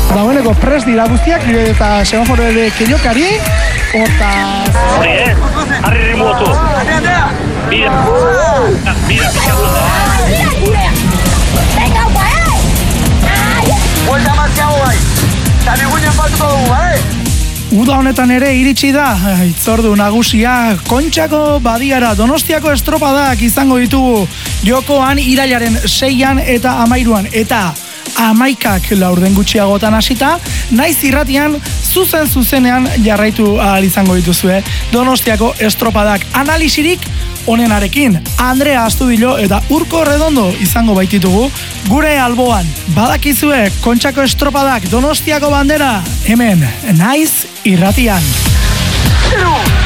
Dagoeneko prest dira guztiak, eta semaforo ere keiokari, eta... Hori, harri rimuotu. Mira, Venga, guai! Buelta markiago bai! Eta biguinen baltuko dugu, bale? Uda honetan ere iritsi da, hitzordu nagusia, Kontxako badiara Donostiako estropadak izango ditugu jokoan irailaren 6an eta 13an, eta 11ak laurden gutxiagotan hasita, naiz irratian zuzenean jarraitu ahal izango dituzue Donostiako estropadak. Analisirik honenarekin, Andrea Astudillo eta Urko Redondo izango baititugu gure alboan. Badakizue, Kontxako estropadak Donostiako bandera, hemen, naiz irratian.